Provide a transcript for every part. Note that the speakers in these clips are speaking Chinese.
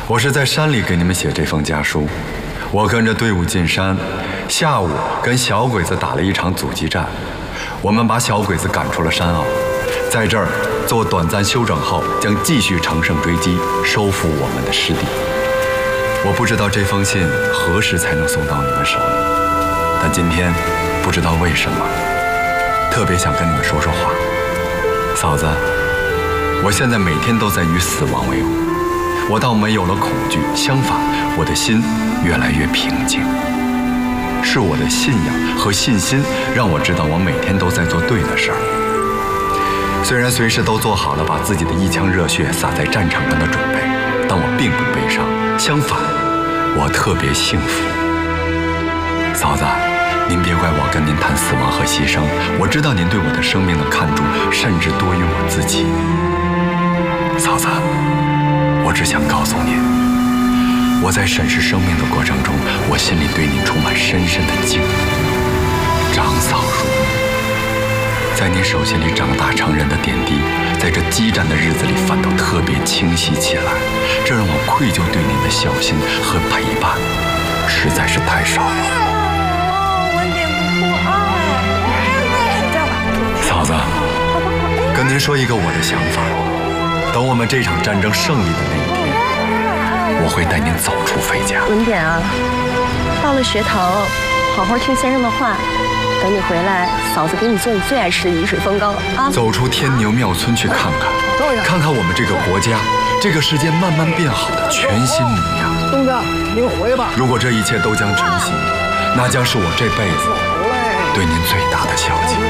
我是在山里给你们写这封家书。我跟着队伍进山，下午跟小鬼子打了一场阻击战，我们把小鬼子赶出了山坳，在这儿做短暂休整后，将继续乘胜追击，收复我们的失地。我不知道这封信何时才能送到你们手里，但今天不知道为什么，特别想跟你们说说话。嫂子，我现在每天都在与死亡为伍，我倒没有了恐惧，相反，我的心越来越平静。是我的信仰和信心让我知道我每天都在做对的事儿。虽然随时都做好了把自己的一腔热血洒在战场上的准备，但我并不悲伤，相反，我特别幸福。嫂子，您别怪我跟您谈死亡和牺牲，我知道您对我的生命的看重甚至多于我自己。嫂子，我只想告诉您，我在审视生命的过程中，我心里对您充满深深的敬意。长嫂如你，在您手心里长大成人的点滴，在这激战的日子里反倒特别清晰起来，这让我愧疚对您的孝心和陪伴实在是太少了。嫂子，跟您说一个我的想法，等我们这场战争胜利的那一天，我会带您走出费家。 文典啊，到了学堂，好好听先生的话。等你回来，嫂子给你做你最爱吃的雨水风糕啊！ 走出天牛庙村去看看，看看我们这个国家、这个世界慢慢变好的全新模样。 东子，您回吧。 如果这一切都将成型，那将是我这辈子对您最大的孝敬。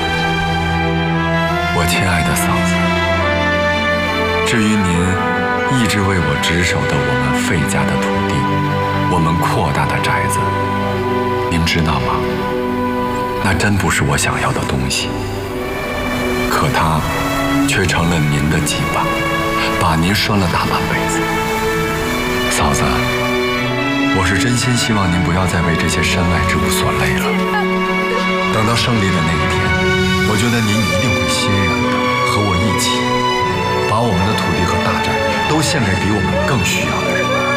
我亲爱的嫂子，至于您一直为我值守的我们费家的土地，我们扩大的宅子，您知道吗？那真不是我想要的东西，可它却成了您的羁绊，把您拴了大半辈子。嫂子，我是真心希望您不要再为这些身外之物所累了。等到胜利的那一天，我觉得您一定会欣然的和我一起，把我们的土地和大宅都献给比我们更需要的人。